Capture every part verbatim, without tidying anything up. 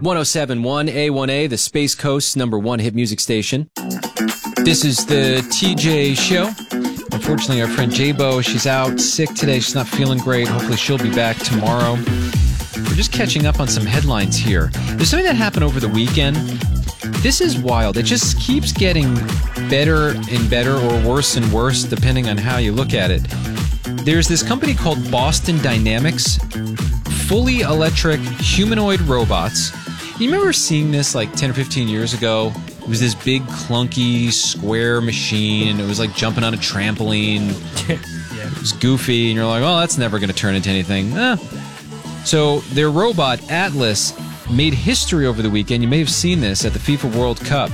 one oh seven point one A one A, the Space Coast's number one hit music station. This is the T J Show. Unfortunately, our friend J-Bo, she's out sick today. She's not feeling great. Hopefully she'll be back tomorrow. We're just catching up on some headlines here. There's something that happened over the weekend. This is wild. It just keeps getting better and better, or worse and worse, depending on how you look at it. There's this company called Boston Dynamics, fully electric humanoid robots. You remember seeing this like ten or fifteen years ago? It was this big, clunky, square machine, and it was like jumping on a trampoline. Yeah. It was goofy, and you're like, oh, that's never going to turn into anything. Eh. So their robot, Atlas, made history over the weekend. You may have seen this at the FIFA World Cup.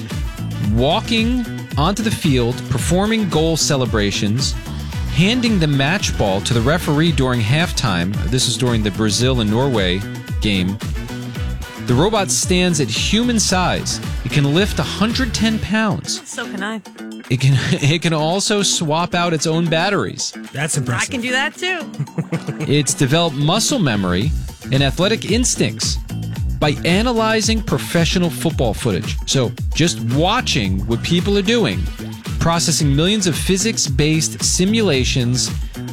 Walking onto the field, performing goal celebrations, handing the match ball to the referee during halftime. This is during the Brazil and Norway game. The robot stands at human size. It can lift one hundred ten pounds. So can I. It can it can also swap out its own batteries. That's impressive. I can do that too. It's developed muscle memory and athletic instincts by analyzing professional football footage. So just watching what people are doing, processing millions of physics-based simulations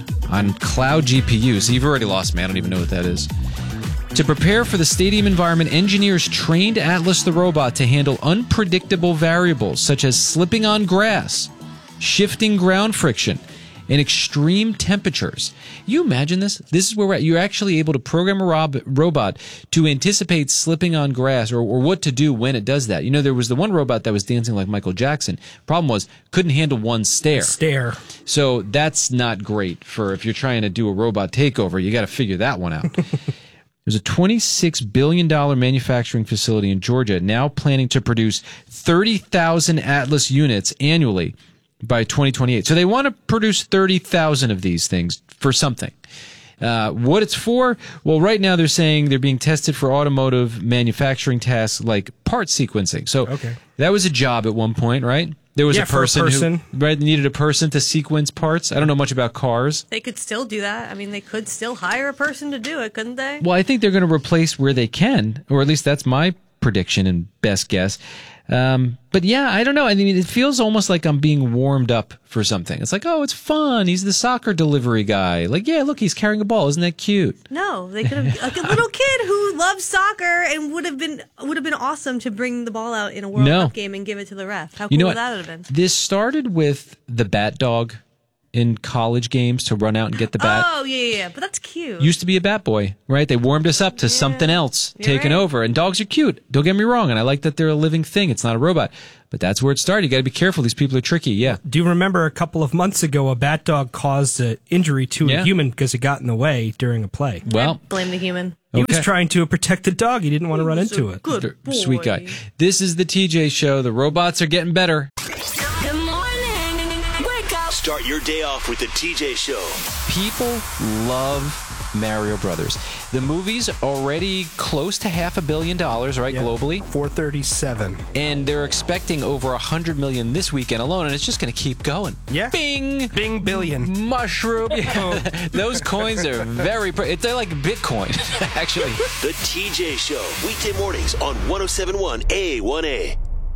on cloud G P U. So you've already lost me. I don't even know what that is. To prepare for the stadium environment, engineers trained Atlas the robot to handle unpredictable variables such as slipping on grass, shifting ground friction, and extreme temperatures. You imagine this? This is where we're at. You're actually able to program a rob- robot to anticipate slipping on grass, or, or what to do when it does that. You know, there was the one robot that was dancing like Michael Jackson. Problem was, couldn't handle one stare. Stare. So that's not great for if you're trying to do a robot takeover. You got to figure that one out. There's a twenty-six billion dollars manufacturing facility in Georgia now planning to produce thirty thousand Atlas units annually by twenty twenty-eight. So they want to produce thirty thousand of these things for something. Uh, what it's for? Well, right now they're saying they're being tested for automotive manufacturing tasks like part sequencing. So okay. That was a job at one point, right? There was yeah, a person, for a person. who right, needed a person to sequence parts. I don't know much about cars. They could still do that. I mean, they could still hire a person to do it, couldn't they? Well, I think they're going to replace where they can, or at least that's my prediction and best guess. Um, but yeah, I don't know. I mean, it feels almost like I'm being warmed up for something. It's like, oh, it's fun. He's the soccer delivery guy. Like, yeah, look, he's carrying a ball. Isn't that cute? No, they could have like a little kid who loves soccer and would have been would have been awesome to bring the ball out in a World No. Cup game and give it to the ref. How cool You know would what? that have been? This started with the bat dog in college games to run out and get the bat. Oh, yeah, yeah, yeah. But that's cute. Used to be a bat boy, right? They warmed us up to Yeah. something else You're taking right. over. And dogs are cute. Don't get me wrong. And I like that they're a living thing. It's not a robot. But that's where it started. You got to be careful. These people are tricky. Yeah. Do you remember a couple of months ago a bat dog caused an injury to Yeah. a human because it got in the way during a play? Well, Blame the human. He okay. was trying to protect the dog. He didn't want to run He's into a it. Good boy. Sweet guy. This is the T J Show. The robots are getting better. Good morning. Wake up. Start your day off with the T J Show. People love Mario Brothers. The movie's already close to half a billion dollars, right, Yeah. globally? four thirty-seven. And they're expecting over a hundred million this weekend alone, and it's just going to keep going. Yeah. Bing! Bing billion. Mushroom. Yeah. Those coins are very... Pr- they're like Bitcoin, actually. The T J Show. Weekday mornings on one oh seven point one A one A.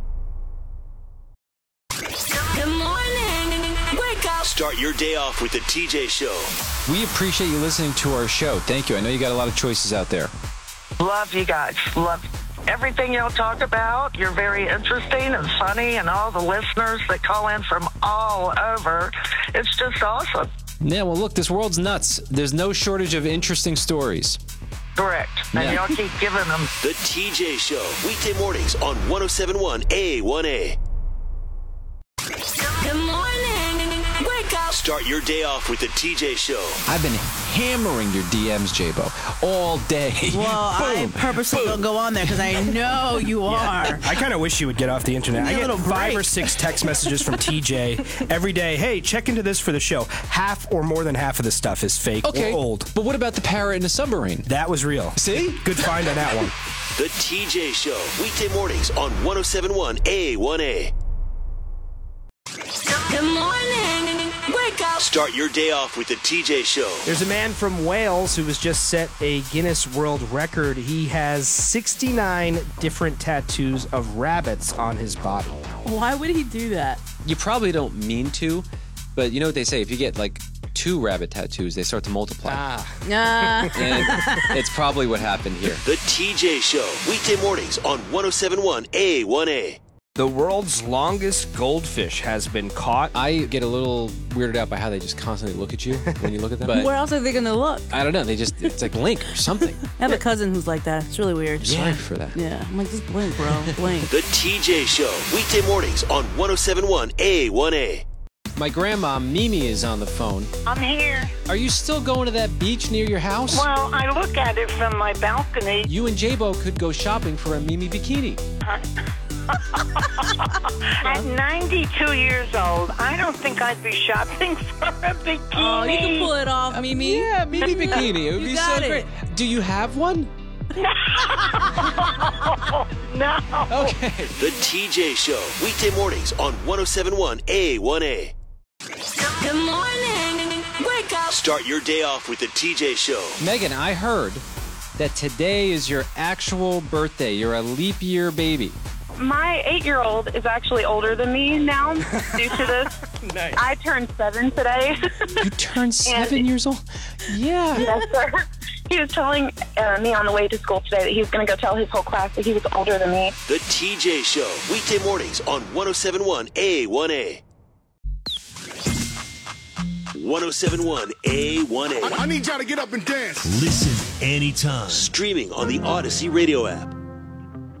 Good morning. Wake up. Start your day off with the T J Show. We appreciate you listening to our show. Thank you. I know you got a lot of choices out there. Love you guys. Love everything y'all talk about. You're very interesting and funny, and all the listeners that call in from all over. It's just awesome. Yeah, well, look, this world's nuts. There's no shortage of interesting stories. Correct. And Yeah. y'all keep giving them. The T J Show. Weekday mornings on one oh seven point one A one A. Good morning. Wake up. Start your day off with the T J Show. I've been hammering your D Ms, J-Bo, all day. Well, I purposely don't go on there because I know you are. I kind of wish you would get off the internet. Give me I a get little five break. or six text messages from T J every day. Hey, check into this for the show. Half or more than half of the stuff is fake Okay, or old. but what about the parrot in the submarine? That was real. See? Good find on that one. The T J Show. Weekday mornings on one oh seven point one A one A. Good morning. Wake up. up. Start your day off with the T J Show. There's a man from Wales who has just set a Guinness World Record. He has sixty-nine different tattoos of rabbits on his body. Why would he do that? You probably don't mean to, but you know what they say? If you get like two rabbit tattoos, they start to multiply. Ah. Uh, And it's probably what happened here. The T J Show, weekday mornings on one oh seven point one A one A. The world's longest goldfish has been caught. I get a little weirded out by how they just constantly look at you when you look at them. But where else are they going to look? I don't know. They just, it's like blink or something. I have a cousin who's like that. It's really weird. Sorry for that. Yeah, I'm like, just blink, bro. Blink. The T J Show, weekday mornings on one oh seven point one A one A. My grandma, Mimi, is on the phone. I'm here. Are you still going to that beach near your house? Well, I look at it from my balcony. You and J-Bo could go shopping for a Mimi bikini. At ninety-two years old, I don't think I'd be shopping for a bikini. Oh, you can pull it off, Mimi. Yeah, Mimi bikini. It would You be got so it. great. Do you have one? No. Okay. The T J Show, weekday mornings on one oh seven point one A one A. Good morning. Wake up. Start your day off with the T J Show. Megan, I heard that today is your actual birthday. You're a leap year baby. My eight-year-old is actually older than me now due to this. Nice. I turned seven today. You turned seven years old? Yeah. Yes, sir. He was telling uh, me on the way to school today that he was going to go tell his whole class that he was older than me. The T J Show, weekday mornings on one oh seven point one A one A. one oh seven point one A one A. I need y'all to get up and dance. Listen anytime. Streaming on the Odyssey radio app.